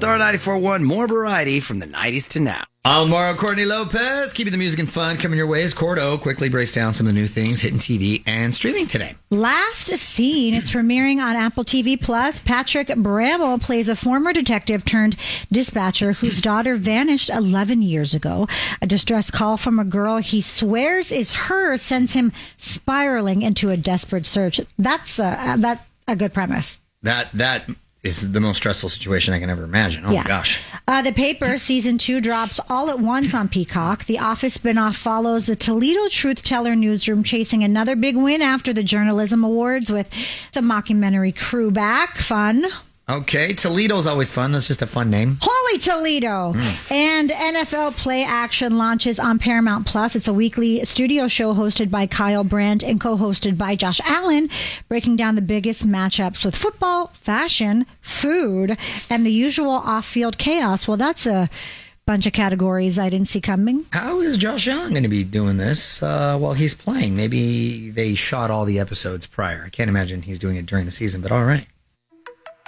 Star 94.1, more variety from the 90s to now. Almaro Courtney Lopez, keeping the music and fun coming your ways. Cordo quickly breaks down some of the new things hitting TV and streaming today. Last Seen, it's premiering on Apple TV+. Patrick Bramall plays a former detective turned dispatcher whose daughter vanished 11 years ago. A distress call from a girl he swears is her sends him spiraling into a desperate search. That's a good premise. That is the most stressful situation I can ever imagine. Oh, my gosh. The Paper Season 2 drops all at once on Peacock. The Office spinoff follows the Toledo Truth Teller newsroom chasing another big win after the Journalism Awards with the mockumentary crew back. Fun. Okay, Toledo's always fun. That's just a fun name. Holy Toledo! And NFL Play Action launches on Paramount Plus. It's a weekly studio show hosted by Kyle Brandt and co-hosted by Josh Allen, breaking down the biggest matchups with football, fashion, food, and the usual off-field chaos. Well, that's a bunch of categories I didn't see coming. How is Josh Allen going to be doing this while he's playing? Maybe they shot all the episodes prior. I can't imagine he's doing it during the season, but all right.